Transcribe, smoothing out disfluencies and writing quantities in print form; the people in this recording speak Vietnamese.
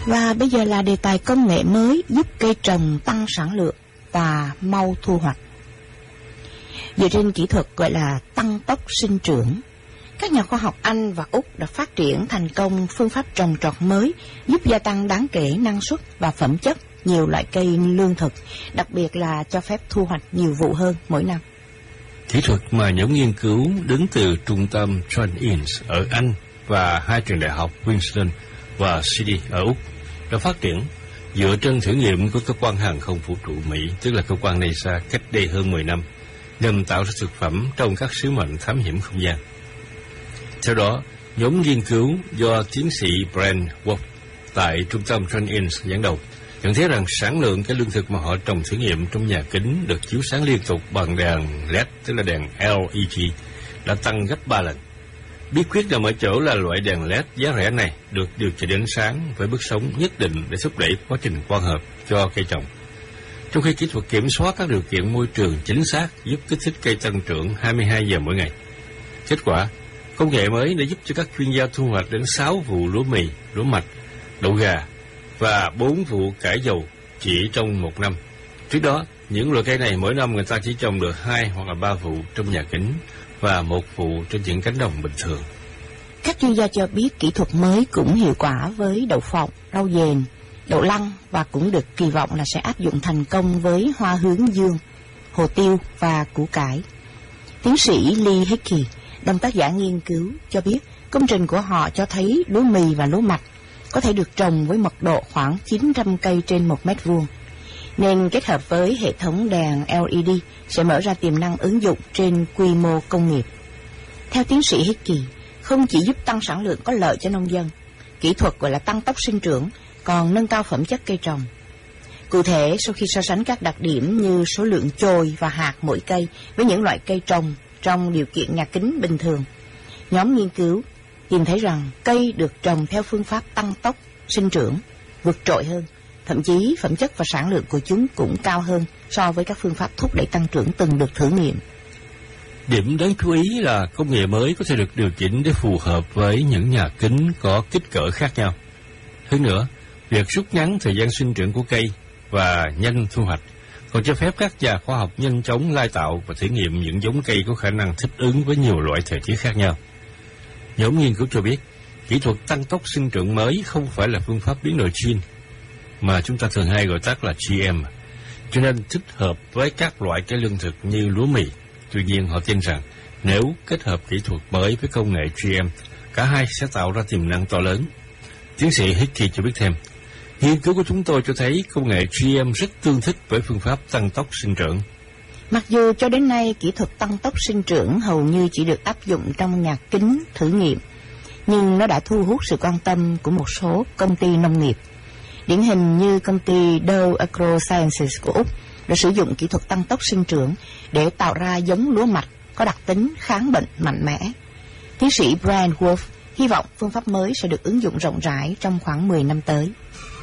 Và bây giờ là đề tài công nghệ mới giúp cây trồng tăng sản lượng và mau thu hoạch. Dựa trên kỹ thuật gọi là tăng tốc sinh trưởng, các nhà khoa học Anh và Úc đã phát triển thành công phương pháp trồng trọt mới giúp gia tăng đáng kể năng suất và phẩm chất nhiều loại cây lương thực, đặc biệt là cho phép thu hoạch nhiều vụ hơn mỗi năm. Kỹ thuật mà nhóm nghiên cứu đến từ trung tâm John Innes ở Anh và hai trường đại học Queensland và Sydney ở Úc đã phát triển dựa trên thử nghiệm của cơ quan hàng không vũ trụ Mỹ, tức là cơ quan NASA, cách đây hơn 10 năm, nhằm tạo ra thực phẩm trong các sứ mệnh thám hiểm không gian. Theo đó, nhóm nghiên cứu do tiến sĩ Brent Wolf tại trung tâm John Innes dẫn đầu nhận thấy rằng sản lượng cái lương thực mà họ trồng thử nghiệm trong nhà kính được chiếu sáng liên tục bằng đèn LED, tức là đèn LED, đã tăng gấp 3 lần. Bí quyết nằm ở chỗ là loại đèn LED giá rẻ này được điều chỉnh ánh sáng với bước sóng nhất định để thúc đẩy quá trình quang hợp cho cây trồng, trong khi kỹ thuật kiểm soát các điều kiện môi trường chính xác giúp kích thích cây tăng trưởng 22 giờ mỗi ngày. Kết quả, công nghệ mới đã giúp cho các chuyên gia thu hoạch đến 6 vụ lúa mì, lúa mạch, đậu gà và 4 vụ cải dầu chỉ trong một năm. Trước đó, những loại cây này mỗi năm người ta chỉ trồng được 2 hoặc là 3 vụ trong nhà kính và 1 vụ trên những cánh đồng bình thường. Các chuyên gia cho biết kỹ thuật mới cũng hiệu quả với đậu phộng, rau dền, đậu lăng và cũng được kỳ vọng là sẽ áp dụng thành công với hoa hướng dương, hồ tiêu và củ cải. Tiến sĩ Lee Hickey, đồng tác giả nghiên cứu, cho biết công trình của họ cho thấy lúa mì và lúa mạch có thể được trồng với mật độ khoảng 900 cây trên 1 mét vuông, nên kết hợp với hệ thống đèn LED sẽ mở ra tiềm năng ứng dụng trên quy mô công nghiệp. Theo tiến sĩ Hickey, không chỉ giúp tăng sản lượng có lợi cho nông dân, kỹ thuật gọi là tăng tốc sinh trưởng còn nâng cao phẩm chất cây trồng. Cụ thể, sau khi so sánh các đặc điểm như số lượng chồi và hạt mỗi cây với những loại cây trồng trong điều kiện nhà kính bình thường, nhóm nghiên cứu tìm thấy rằng cây được trồng theo phương pháp tăng tốc sinh trưởng vượt trội hơn, thậm chí phẩm chất và sản lượng của chúng cũng cao hơn so với các phương pháp thúc đẩy tăng trưởng từng được thử nghiệm. Điểm đáng chú ý là công nghệ mới có thể được điều chỉnh để phù hợp với những nhà kính có kích cỡ khác nhau. Hơn nữa, việc rút ngắn thời gian sinh trưởng của cây và nhanh thu hoạch còn cho phép các nhà khoa học nhanh chóng lai tạo và thử nghiệm những giống cây có khả năng thích ứng với nhiều loại thời tiết khác nhau. Nhóm nghiên cứu cho biết, kỹ thuật tăng tốc sinh trưởng mới không phải là phương pháp biến đổi gene, mà chúng ta thường hay gọi tắt là GM, cho nên thích hợp với các loại cây lương thực như lúa mì. Tuy nhiên, họ tin rằng nếu kết hợp kỹ thuật mới với công nghệ GM, cả hai sẽ tạo ra tiềm năng to lớn. Tiến sĩ Hickey cho biết thêm, nghiên cứu của chúng tôi cho thấy công nghệ GM rất tương thích với phương pháp tăng tốc sinh trưởng. Mặc dù cho đến nay kỹ thuật tăng tốc sinh trưởng hầu như chỉ được áp dụng trong nhà kính thử nghiệm, nhưng nó đã thu hút sự quan tâm của một số công ty nông nghiệp. Điển hình như công ty Dow AgroSciences của Úc đã sử dụng kỹ thuật tăng tốc sinh trưởng để tạo ra giống lúa mạch có đặc tính kháng bệnh mạnh mẽ. Tiến sĩ Brent Wolf hy vọng phương pháp mới sẽ được ứng dụng rộng rãi trong khoảng 10 năm tới.